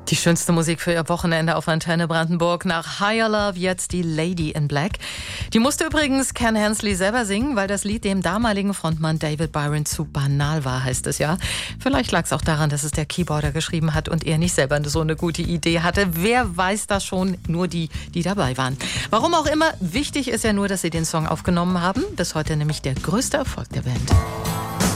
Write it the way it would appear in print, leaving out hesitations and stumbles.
Die schönste Musik für Ihr Wochenende auf Antenne Brandenburg. Nach Higher Love jetzt die Lady in Black. Die musste übrigens Ken Hensley selber singen, weil das Lied dem damaligen Frontmann David Byron zu banal war, heißt es ja. Vielleicht lag es auch daran, dass es der Keyboarder geschrieben hat und er nicht selber so eine gute Idee hatte. Wer weiß das schon? Nur die dabei waren. Warum auch immer, wichtig ist ja nur, dass sie den Song aufgenommen haben. Bis heute nämlich der größte Erfolg der Band.